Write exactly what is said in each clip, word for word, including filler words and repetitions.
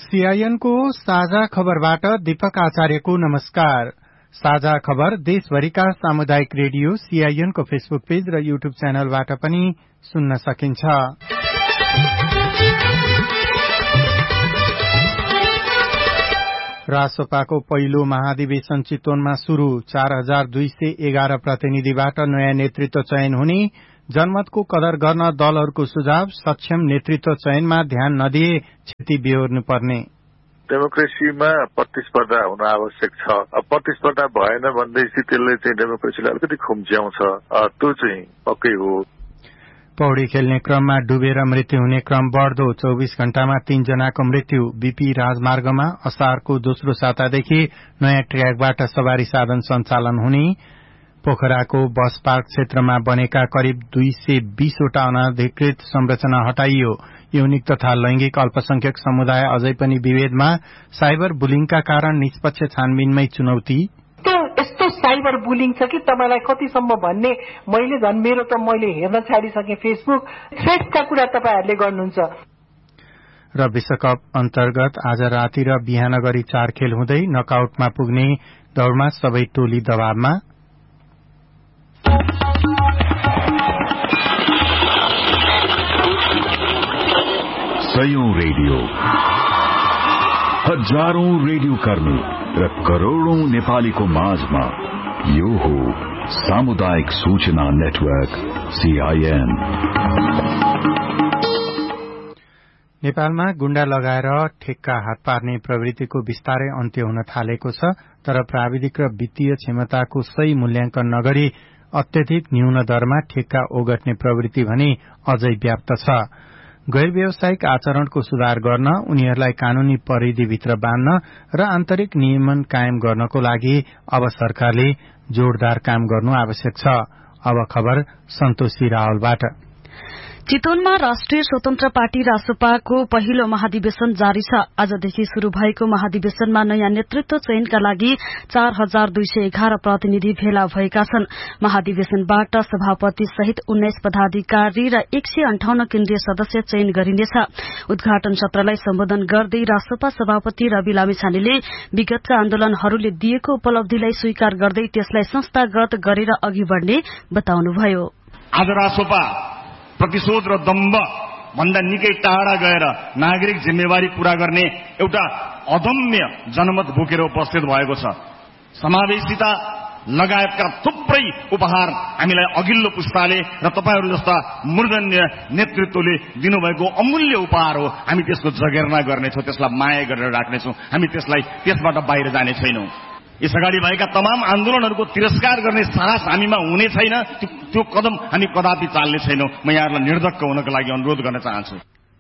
CIN को साझा खबरबाट दीपक आचार्यको नमस्कार। साझा खबर देशभरिका सामुदायिक रेडियो सीआईएन को फेसबुक पेज र यूट्यूब च्यानलबाट पनि सुन्न सकिन्छ। रासोपाको पहिलो महाधिवेशन चितवनमा शुरू। चार हजार दुई सय एघार प्रतिनिधिबाट नयाँ नेतृत्व चयन हुने। जनमतको कदर गर्न दलहरूको सुझाव। सक्षम नेतृत्व चयनमा ध्यान नदिए क्षति बेहोर्नुपर्ने। डेमोक्रेसीमा प्रतिस्पर्धा हुन आवश्यक छ। प्रतिस्पर्धा भएन भनेदेखि त्यसले चाहिँ डेमोक्रेसीलाई अलिकति खुम्च्याउँछ। त्यो चाहिँ पक्कै हो। पौडी खेल्ने क्रममा डुबेर मृत्यु हुने क्रम बढ़दो। चौबीस घण्टामा तीन जनाको मृत्यु। बीपी राजमार्गमा असारको दोस्रो सातादेखि नयाँ ट्र्याकबाट सवारी साधन सञ्चालन हुने। पोखराको बस पार्क क्षेत्रमा बनेका करिब दुई सय बीसवटा अनधिकृत संरचना हटाइयो। यौनिक तथा लैंगिक अल्पसंख्यक समुदाय अझै पनि विभेदमा। साइबर बुलिङका कारण निष्पक्ष छानबिनमै चुनौती। त्यो यस्तो साइबर बुलिङ छ कि तपाईलाई कतिसम्म भन्ने मैले झन् मेरो त मैले हेर्न छाडिसकेँ फेसबुक। थ्रेट्सका कुरा तपाईहरुले गर्नुहुन्छ। र विश्वकप अन्तर्गत आज राति र बिहान गरी चार खेल हुँदै नकआउटमा पुग्ने दौड़मा सबै टोली दबावमा। सयौं रेडियो, हजारौं रेडियो कर्मी र करोड़ौं नेपालीको माझमा यो हो सामुदायिक सूचना नेटवर्क सीआईएन। नेपालमा गुण्डा लगाएर ठेक्का हात पार्ने प्रवृत्तिको विस्तारै अन्त्य हुन थालेको छ। तर प्राविधिक र वित्तीय क्षमताको सही मूल्याङ्कन नगरी अत्यधिक न्यून दरमा ठेक्का ओगट्ने प्रवृत्ति भने अझै व्याप्त छ। गैर व्यावसायिक आचरणको सुधार गर्न, उनीहरूलाई कानूनी परिधिभित्र बाँध्न र आन्तरिक नियमन कायम गर्नको लागि अब सरकारले जोरदार काम गर्नु आवश्यक छ। अब खबर सन्तोषी रावलबाट। चितवनमा राष्ट्रिय स्वतन्त्र पार्टी रासोपाको पहिलो महाधिवेशन जारी छ। आजदेखि शुरू भएको महाधिवेशनमा नयाँ नेतृत्व चयनका लागि चार हजार दुई सय एघार प्रतिनिधि भेला भएका छन्। महाधिवेशनबाट सभापति सहित उन्नाइस पदाधिकारी र एक सय अन्ठाउन्न केन्द्रीय सदस्य चयन गरिनेछ। उद्घाटन सत्रलाई सम्बोधन गर्दै रासोपा सभापति रवि लामिछानेले विगतका आन्दोलनहरूले दिएको उपलब्धिलाई स्वीकार गर्दै त्यसलाई संस्थागत गरेर अघि बढ़ने बताउनुभयो। आज रासोपा प्रतिशोध र दम्भ भन्दा निकै टाढा गएर नागरिक जिम्मेवारी पूरा गर्ने एउटा अदम्य जनमत बोकेर उपस्थित भएको छ। समावेशिता लगायतका थुप्रै उपहार हामीलाई अघिल्लो पुस्ताले र तपाईहरू जस्ता मूर्धन्य नेतृत्वले दिनुभएको अमूल्य उपहार हो। हामी त्यसको जगेर्ना गर्नेछौँ, त्यसलाई माया गरेर राख्नेछौँ। हामी त्यसलाई त्यसबाट बाहिर जाने छैनौं। यस अगाडि भएका तमाम आन्दोलनहरूको तिरस्कार गर्ने साहस हामीमा हुने छैन। त्यो कदम हामी कदापि चाल्ने छैनौं। म यहाँहरूलाई निर्धक्क हुनको लागि अनुरोध गर्न चाहन्छु।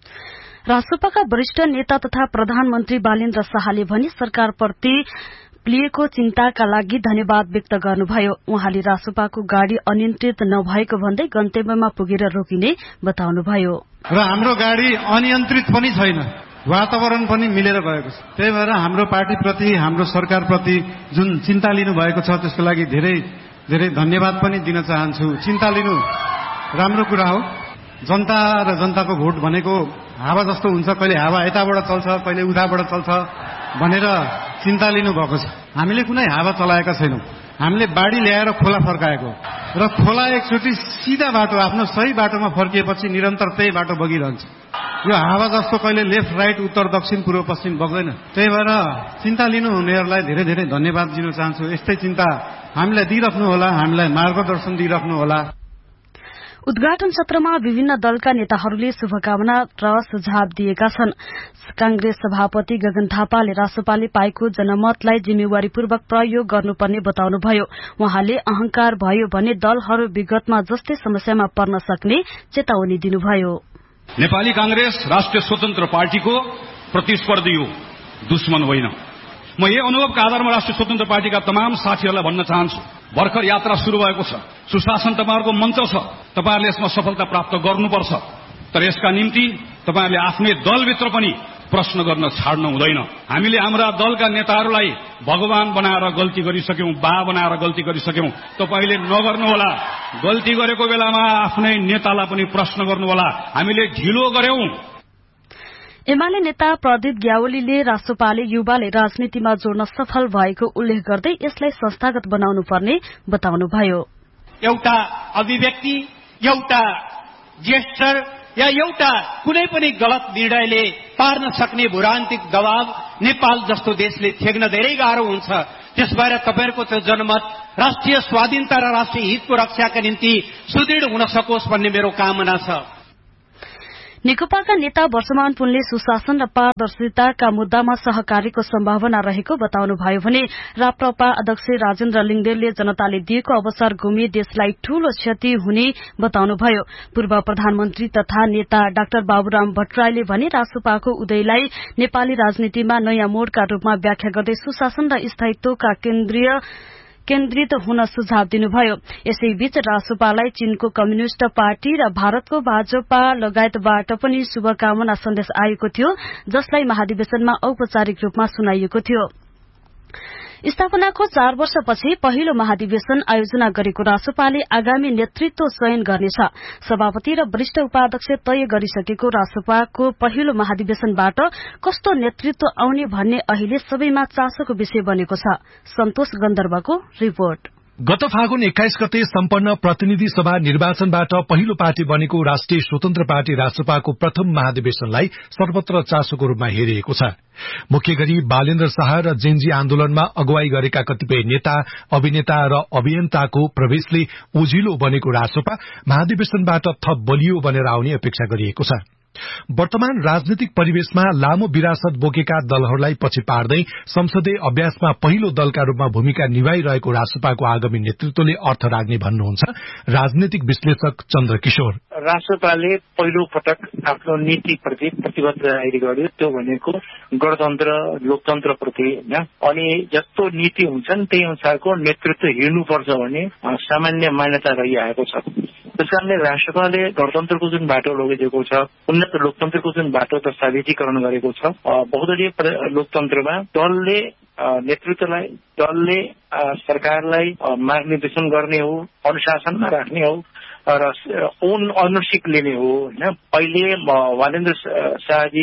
रासोपाका वरिष्ठ नेता तथा प्रधानमन्त्री बालेन्द्र शाहले भने सरकारप्रति लिएको चिन्ताका लागि धन्यवाद व्यक्त गर्नुभयो। उहाँले रासोपाको गाड़ी अनियन्त्रित नभएको भन्दै गन्तव्यमा पुगेर रोकिने बताउनुभयो। र हाम्रो गाड़ी अनियन्त्रित पनि छैन, वातावरण पनि मिलेर गएको छ। त्यही भएर हाम्रो पार्टीप्रति, हाम्रो सरकारप्रति जुन चिन्ता लिनु भएको छ त्यसको लागि धेरै धेरै धन्यवाद पनि दिन चाहन्छु। चिन्ता लिनु राम्रो कुरा हो। जनता र जनताको भोट भनेको हावा जस्तो हुन्छ, कहिले हावा यताबाट चल्छ, कहिले उताबाट चल्छ भनेर चिन्ता लिनु भएको छ। हामीले कुनै हावा चलाएका छैनौं। हामीले बाढी ल्याएर खोला फर्काएको र खोला एकचोटि सिधा बाटो आफ्नो सही बाटोमा फर्किएपछि निरन्तर त्यही बाटो बगिरहन्छ। यो हावा जस्तो कहिले लेफ्ट राइट उत्तर दक्षिण पूर्व पश्चिम बग्दैन। त्यही भएर चिन्ता लिनु हुनेहरूलाई धेरै धेरै धन्यवाद दिन चाहन्छु। यस्तै चिन्ता हामीलाई दिइराख्नु होला, हामीलाई मार्गदर्शन दिइराख्नु होला। उद्घाटन सत्रमा विभिन्न दलका नेताहरूले शुभकामना र सुझाव दिएका छन्। कांग्रेस सभापति गगन थापाले रासोपाले पाएको जनमतलाई जिम्मेवारीपूर्वक प्रयोग गर्नुपर्ने बताउनुभयो। उहाँले अहंकार भयो भने दलहरू विगतमा जस्तै समस्यामा पर्न सक्ने चेतावनी दिनुभयो। नेपाली कांग्रेस राष्ट्रिय स्वतन्त्र पार्टीको प्रतिस्पर्धी हो, दुश्मन होइन। म यही अनुभवका आधारमा राष्ट्रिय स्वतन्त्र पार्टीका तमाम साथीहरूलाई भन्न चाहन्छु, भर्खर यात्रा शुरू भएको छ। सुशासन तपाईँहरूको मञ्च छ, तपाईँहरूले यसमा सफलता प्राप्त गर्नुपर्छ। तर यसका निम्ति तपाईँहरूले आफ्नै दलभित्र पनि प्रश्न गर्न छाड्नु हुँदैन। हामीले हाम्रा दलका नेताहरूलाई भगवान बनाएर गल्ती गरिसक्यौं, बा बनाएर गल्ती गरिसक्यौं। तपाईले नगर्नुहोला। गल्ती गरेको बेलामा आफ्नै नेतालाई पनि प्रश्न गर्नुहोला। हामीले ढिलो गर्यौं। एमाले नेता प्रदीप ग्यावालीले रासोपाले युवाले राजनीतिमा जोड्न सफल भएको उल्लेख गर्दै यसलाई संस्थागत बनाउनु पर्ने बताउनुभयो। एउटा अभिव्यक्ति, एउटा जेस्चर या एउटा कुनै पनि गलत निर्णयले पार्न सक्ने भूरान्तिक दबाव नेपाल जस्तो देशले थेग्न धेरै गाह्रो हुन्छ। त्यसभएर तपाईहरुको त्यो जनमत राष्ट्रिय स्वाधीनता र राष्ट्रिय हितको रक्षाका निम्ति सुदृढ हुन सकोस् भन्ने मेरो कामना छ। नेकपाका नेता वर्षमान पुनले सुशासन र पारदर्शिताका मुद्दामा सहकारीको सम्भावना रहेको बताउनुभयो भने राप्रपा अध्यक्ष राजेन्द्र लिङ्गदेनले जनताले दिएको अवसर गुमिए देशलाई ठूलो क्षति हुने बताउनुभयो। पूर्व प्रधानमन्त्री तथा नेता डाक्टर बाबुराम भट्टराईले भने रासोपाको उदयलाई नेपाली राजनीतिमा नयाँ मोडका रूपमा व्याख्या गर्दै सुशासन र स्थायित्वका केन्द्रीय केन्द्रित हुन सुझाव दिनुभयो। यसैबीच रासोपालाई चीनको कम्युनिष्ट पार्टी र भारतको भाजपा लगायतबाट पनि शुभकामना सन्देश आएको थियो, जसलाई महाधिवेशनमा औपचारिक रूपमा सुनाइएको थियो। स्थापनाको चार वर्षपछि पहिलो महाधिवेशन आयोजना गरेको रासोपाले आगामी नेतृत्व चयन गर्नेछ। सभापति र वरिष्ठ उपाध्यक्ष तय गरिसकेको रासोपाको पहिलो महाधिवेशनबाट कस्तो नेतृत्व आउने भन्ने अहिले सबैमा चासोको विषय बनेको छ। सन्तोष गन्धर्वको रिपोर्ट। गत फागुन एक्काइस गते सम्पन्न प्रतिनिधि सभा निर्वाचनबाट पहिलो पार्टी बनेको राष्ट्रिय स्वतन्त्र पार्टी रासोपाको प्रथम महाधिवेशनलाई सर्वत्र चासोको रूपमा हेरिएको छ। मुख्य गरी बालेन्द्र शाह र जेन्जी आन्दोलनमा अगुवाई गरेका कतिपय नेता, अभिनेता र अभियन्ताको प्रवेशले ओझिलो बनेको रासोपा महाधिवेशनबाट थप बलियो बनेर आउने अपेक्षा गरिएको छ। वर्तमान राजनीतिक परिवेशमा लामो विरासत बोकेका दलहरूलाई पछि पार्दै संसदीय अभ्यासमा पहिलो दलका रूपमा भूमिका निभाइरहेको रासोपाको आगामी नेतृत्वले अर्थ राख्ने भन्नुहुन्छ राजनीतिक विश्लेषक चन्द्र किशोर। रासोपाले पहिलो पटक आफ्नो नीतिप्रति प्रतिबद्धता गर्यो, त्यो भनेको गणतन्त्र लोकतन्त्रप्रति होइन। अनि जस्तो नीति हुन्छन् त्यही अनुसारको नेतृत्व हिँड्नुपर्छ भन्ने सामान्य मान्यता रहिआएको छ। त्यसकारणले राष्ट्रपाले गणतन्त्रको जुन बाटो लगिदिएको छ, उन्नत लोकतन्त्रको जुन बाटो दस्तावेजीकरण गरेको छ, बहुदलीय लोकतन्त्रमा दलले नेतृत्वलाई, दलले सरकारलाई मार्गनिर्देशन गर्ने हो, अनुशासनमा राख्ने हो र ओन अनरसिप लिने हो होइन। अहिले वालेन्द्र शाहजी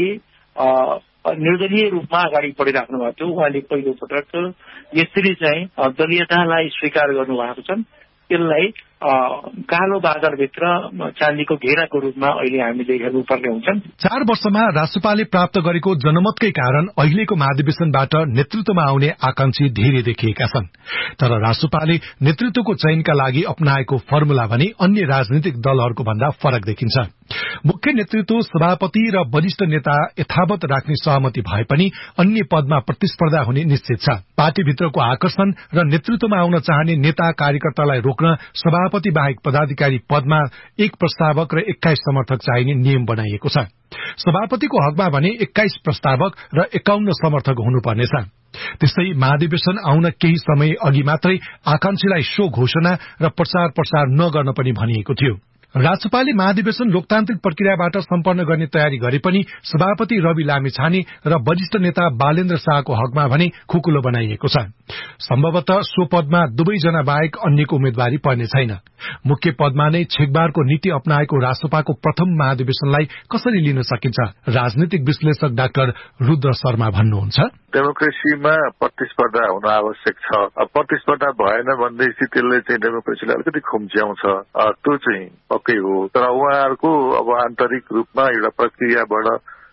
निर्दलीय रूपमा अगाडि बढिराख्नु भएको थियो। उहाँले पहिलो पटक यसरी चाहिँ दलीयतालाई स्वीकार गर्नु भएको छ। यसलाई कालो बादलभित्र चाँदीको घेराको रूपमा अहिले हामीले हेर्नुपर्ने हुन्छन्। चार वर्षमा रासोपाले प्राप्त गरेको जनमतकै कारण अहिलेको महाधिवेशनबाट नेतृत्वमा आउने आकांक्षी धेरै देखिएका छन्। तर रासोपाले नेतृत्वको चयनका लागि अपनाएको फर्मुला भने अन्य राजनीतिक दलहरूको भन्दा फरक देखिन्छ। मुख्य नेतृत्व सभापति र वरिष्ठ नेता यथावत राख्ने सहमति भए पनि अन्य पदमा प्रतिस्पर्धा हुने निश्चित छ। पार्टीभित्रको आकर्षण र नेतृत्वमा आउन चाहने नेता कार्यकर्तालाई रोक्न सभापति बाहेक पदाधिकारी पदमा एक प्रस्तावक र एक्काइस समर्थक चाहिने नियम बनाइएको छ। सभापतिको हकमा भने एक्काइस प्रस्तावक र एकाउन्न समर्थक हुनुपर्नेछ। त्यसै महाधिवेशन आउन केही समय अघि मात्रै आकांक्षीलाई सो घोषणा र प्रचार प्रसार नगर्न पनि भनिएको थियो। रासोपाले महाधिवेशन लोकतान्त्रिक प्रक्रियाबाट सम्पन्न गर्ने तयारी गरे पनि सभापति रवि लामिछाने र वरिष्ठ नेता बालेन्द्र शाहको हकमा भने खुकुलो बनाइएको छ। सम्भवतः सो पदमा दुवैजना बाहेक अन्यको उम्मेद्वारी पर्ने छैन। मुख्य पदमा नै छेकबारको नीति अपनाएको रासोपाको प्रथम महाधिवेशनलाई कसरी लिन सकिन्छ? राजनीतिक विश्लेषक डाक्टर रुद्र शर्मा भन्नुहुन्छ, डेमोक्रेसीमा प्रतिस्पर्धा हुन आवश्यक छ। प्रतिस्पर्धा भएन भनेदेखि त्यसले चाहिँ डेमोक्रेसीलाई अलिकति खुम्च्याउँछ, त्यो चाहिँ पक्कै हो। तर उहाँहरूको अब आन्तरिक रूपमा एउटा प्रक्रियाबाट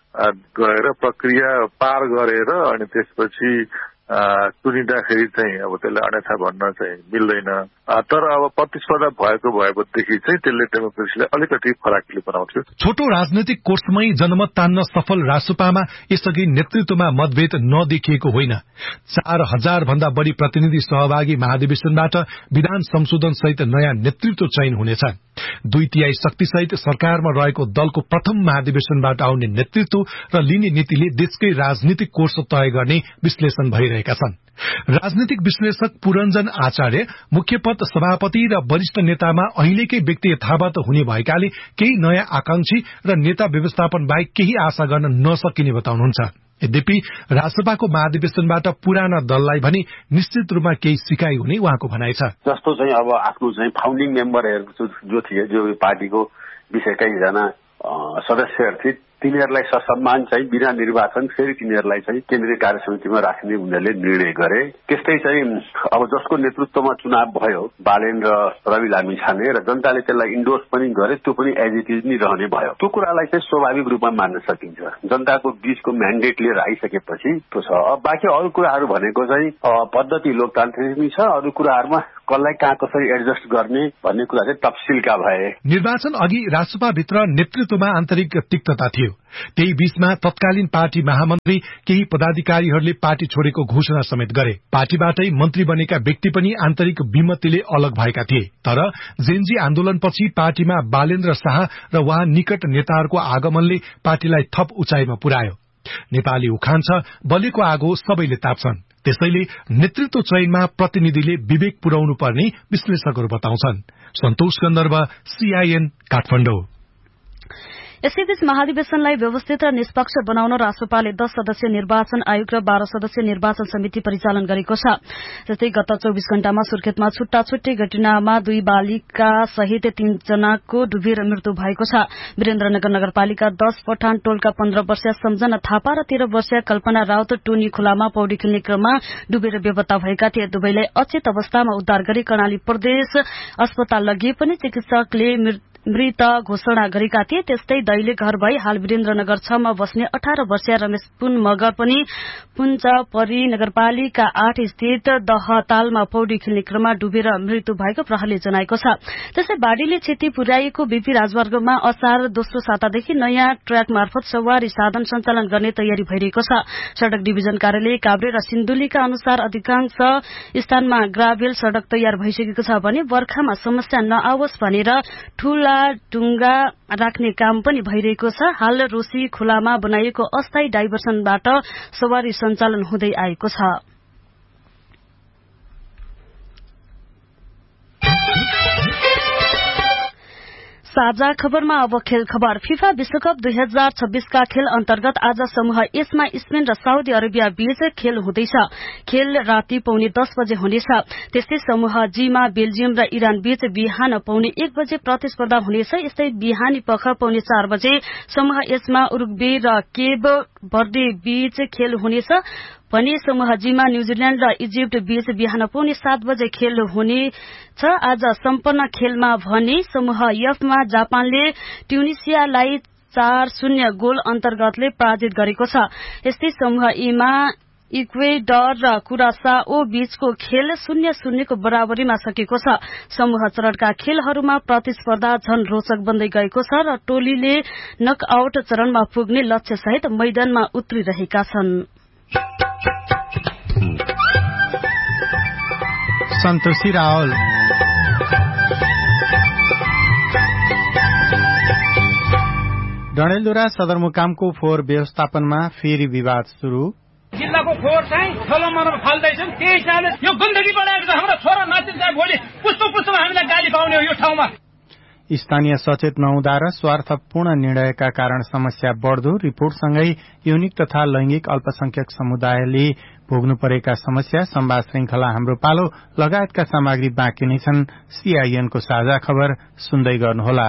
गएर प्रक्रिया पार गरेर अनि त्यसपछि चुनिँदाखेरि चाहिँ अब त्यसलाई अन्यथा भन्न चाहिँ मिल्दैन। तर अब प्रतिस्पर्धा भएको भएदेखि चाहिँ त्यसले डेमोक्रेसीलाई अलिकति फराकिलो बनाउँथ्यो। छोटो राजनैतिक कोर्समै जनमत तान्न सफल रासोपामा यसअघि नेतृत्वमा मतभेद नदेखिएको होइन। चार हजार भन्दा बढ़ी प्रतिनिधि सहभागी महाधिवेशनबाट विधान संशोधन सहित नयाँ नेतृत्व चयन हुनेछ। दुई तिहाई शक्तिसहित सरकारमा रहेको दलको प्रथम महाधिवेशनबाट आउने नेतृत्व र लिने नीतिले देशकै राजनीतिक कोर्स तय गर्ने विश्लेषण भइरहेका छन्। राजनीतिक विश्लेषक पुरञ्जन आचार्य मुख्य पद सभापति र वरिष्ठ नेतामा अहिलेकै व्यक्ति यथावत हुने भएकाले केही नयाँ आकांक्षी र नेता व्यवस्थापन बाहेक केही आशा गर्न नसकिने बताउनुहुन्छ। यद्यपि रासोपाको महाधिवेशनबाट पुराना दललाई भने निश्चित रूपमा केही सिकाइ हुने उहाँको भनाइ छ। जस्तो चाहिँ अब आफ्नो चाहिँ फाउन्डिङ मेम्बरहरू जो थिए, जो पार्टीको विशेष कहीँजना सदस्यहरू थिए, तिनीहरूलाई ससम्मान चाहिँ बिना निर्वाचन फेरि तिनीहरूलाई चाहिँ केन्द्रीय कार्य समितिमा राख्ने उनीहरूले निर्णय गरे। त्यस्तै चाहिँ अब जसको नेतृत्वमा चुनाव भयो बालेन र रवि लामिछाने र जनताले त्यसलाई इन्डोर्स पनि गरे, त्यो पनि एज इट इज नै रहने भयो। त्यो कुरालाई चाहिँ स्वाभाविक रूपमा मान्न सकिन्छ। जनताको बीचको म्यान्डेट लिएर आइसकेपछि त्यो छ। अब बाँकी अरू कुराहरू भनेको चाहिँ पद्धति लोकतान्त्रिक छ, अरू कुराहरूमा कसलाई कहाँ कसरी एडजस्ट गर्ने भन्ने कुरा चाहिँ तफसिलका भए। निर्वाचन अघि राजसभाभित्र नेतृत्वमा आन्तरिक तिक्तता थियो। त्यही बीचमा तत्कालीन पार्टी महामन्त्री केही पदाधिकारीहरूले पार्टी छोडेको घोषणा समेत गरे। पार्टीबाटै मन्त्री बनेका व्यक्ति पनि आन्तरिक विमतिले अलग भएका थिए। तर जेनजी आन्दोलनपछि पार्टीमा बालेन्द्र शाह र उहाँ निकट नेताहरूको आगमनले पार्टीलाई थप उचाइमा पुर्यायो। नेपाली उखान छ, बलेको आगो सबैले ताप्छन्। त्यसैले नेतृत्व चयनमा प्रतिनिधिले विवेक पुर्याउनु पर्ने विश्लेषकहरू बताउँछन्। सन्तोष गन्धर्व, सीआईएन, काठमाडौँ। यसैबीच महाधिवेशनलाई व्यवस्थित र निष्पक्ष बनाउन रासोपाले दस सदस्यीय निर्वाचन आयोग र बाह्र सदस्यीय निर्वाचन समिति परिचालन गरेको छ। जस्तै गत चौबिस घण्टामा सुर्खेतमा छुट्टा छुट्टै घटनामा दुई बालिका सहित तीन जनाको डुबेर मृत्यु भएको छ। वीरेन्द्रनगर नगरपालिका दश पठान टोलका पन्ध्र वर्षीय सम्झना थापा र तेह्र वर्षीय कल्पना राउत टोनी खोलामा पौडी खेल्ने क्रममा डुबेर बेपत्ता भएका थिए। दुवैलाई अचेत अवस्थामा उद्धार गरी कर्णाली प्रदेश अस्पताल लगिए पनि चिकित्सकले मृत घोषणा गरेका थिए। त्यस्तै दैले घर भई हाल वीरेन्द्रनगर छमा बस्ने अठार वर्षीय रमेश पुन मगर पनि पुञ्चपरी नगरपालिका आठ स्थित दहतालमा पौडी खेल्ने क्रममा डुबेर मृत्यु भएको प्रहरीले जनाएको छ। त्यसै बाढ़ीले क्षति पुर्याएको बीपी राजमार्गमा असार दोस्रो सातादेखि नयाँ ट्र्याक मार्फत सवारी साधन सञ्चालन गर्ने तयारी भइरहेको छ। सड़क डिभिजन कार्यालय काभ्रे र सिन्धुलीका अनुसार अधिकांश स्थानमा ग्राभेल सड़क तयार भइसकेको छ भने बर्खामा समस्या नआओस् भनेर ठूला डुङ्गा राख्ने काम पनि भइरहेको छ। हाल रोसी खोलामा बनाइएको अस्थायी डाइभर्सनबाट सवारी सञ्चालन हुँदै आएको छ। साझा खबरमा अब खेल खबर। फिफा विश्वकप दुई हजार छब्बीसका खेल अन्तर्गत आज समूह एसमा स्पेन र साउदी अरेबिया बीच खेल हुँदैछ। खेल राति पौने दस बजे हुनेछ। त्यस्तै समूह जीमा बेल्जियम र इरान बीच बिहान पौने एक बजे प्रतिस्पर्धा हुनेछ। यस्तै बिहानी पख पौने चार बजे समूह एसमा उरुग्वे र केब बर्दे बीच खेल हुनेछ भने समूह जीमा न्यूजील्याण्ड र इजिप्ट बीच बिहान पौने सात बजे खेल हुनेछ। आज सम्पन्न खेलमा भने समूह एफमा जापानले ट्युनिसियालाई चार शून्य गोल अन्तर्गतले पराजित गरेको छ। यस्तै समूह एमा इक्वेडर र कुरासाओ बीचको खेल शून्य शून्यको बराबरीमा सकेको छ। समूह चरणका खेलहरूमा प्रतिस्पर्धा झन रोचक बन्दै गएको छ र टोलीले नकआउट चरणमा पुग्ने लक्ष्य सहित मैदानमा उत्रिरहेका छन्। सन्तोषी रावल। डडेलधुरा सदरमुकामको फोहोर व्यवस्थापनमा फेरि विवाद सुरु। जिल्लाको फोहोर चाहिँ ठोलोमामा फाल्दैछन्, त्यही हिसाबले यो गन्दगी बढाएको छ। हाम्रो छोरा नातिन चाहिँ भोलि पुष्प पुष्पमा हामीलाई गाली पाउने हो यो ठाउँमा। स्थानीय सचेत नहुँदा र स्वार्थपूर्ण निर्णयका कारण समस्या बढ्दो। रिपोर्टसँगै यौनिक तथा लैंगिक अल्पसंख्यक समुदायले भोग्नु परेका समस्या, संवाद श्रृंखला हाम्रो पालो लगायतका सामग्री बाँकी नै छन्। सीआईएनको साझा खबर सुन्दै गर्नुहोला।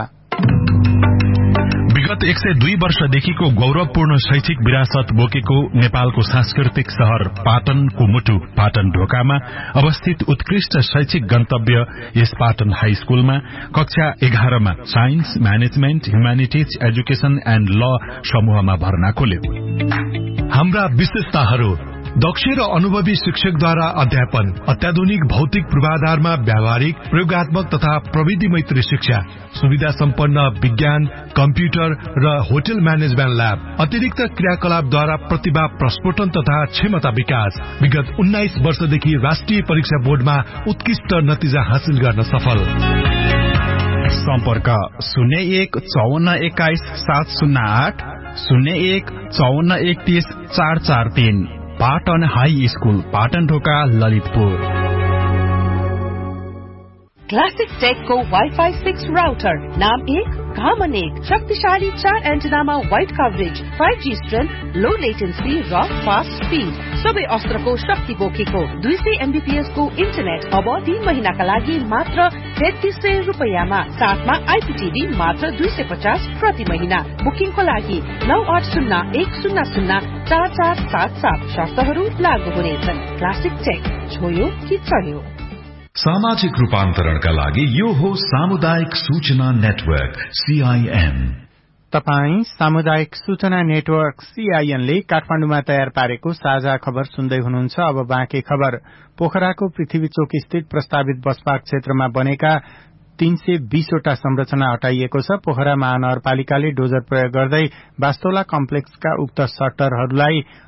विगत एक सय दुई वर्षदेखिको गौरवपूर्ण शैक्षिक विरासत बोकेको नेपालको सांस्कृतिक शहर पाटनको मुटु पाटन ढोकामा अवस्थित उत्कृष्ट शैक्षिक गन्तव्य यस पाटन हाई स्कूलमा कक्षा एघारमा science, management, humanities, education and ल समूहमा भर्ना खोल्यो। हाम्रा विशेषताहरू: दक्ष र अनुभवी शिक्षकद्वारा अध्यापन, अत्याधुनिक भौतिक पूर्वाधारमा व्यावहारिक, प्रयोगात्मक तथा प्रविधि मैत्री शिक्षा, सुविधा सम्पन्न विज्ञान, कम्प्युटर र होटल म्यानेजमेन्ट ल्याब, अतिरिक्त क्रियाकलापद्वारा प्रतिभा प्रस्फोटन तथा क्षमता विकास। विगत उन्नाइस वर्षदेखि राष्ट्रिय परीक्षा बोर्डमा उत्कृष्ट नतिजा हासिल गर्न सफल। सम्पर्क शून्य एक चौवन्न एक्काइस सात शून्य आठ, शून्य एक चौवन्न एकतीस चार चार तीन। पाटन हाई स्कूल, पाटन ढोका, ललितपुर। क्लासिक टेक को वाईफाई सिक्स राउटर नाम एक घाम अनेक शक्तिशाली चार एन्टेनामा wide coverage, five G strength, लो लेटेन्सी र फास्ट स्पीड, सबै अस्त्रको शक्ति बोकेको दुई सय एमबीपीएस को इन्टरनेट अब तीन महिनाका लागि मात्र तेत्तीस सय रुपियाँमा, साथमा आइपीटीभी मात्र दुई सय पचास प्रति महिना। बुकिङको लागि नौ आठ शून्य एक शून्य शून्य चार चार सात सात, शर्तहरू लागू हुनेछन्। क्लासिक टेक, छोयो कि चढ्यो। सामाजिक रूपान्तरणका लागि यो हो सामुदायिक सूचना नेटवर्क सीआईएन। तपाई सामुदायिक सूचना नेटवर्क सीआईएन ले काठमाडौँमा तयार पारेको साझा खबर सुन्दै हुनुहुन्छ। अब बाँकी खबर। पोखराको पृथ्वी चोक स्थित प्रस्तावित बस पार्क क्षेत्रमा बनेका तीन सय बीसवटा संरचना हटाइएको छ। पोखरा महानगरपालिकाले डोजर प्रयोग गर्दै बास्तोला कम्प्लेक्सका उक्त सटरहरूलाई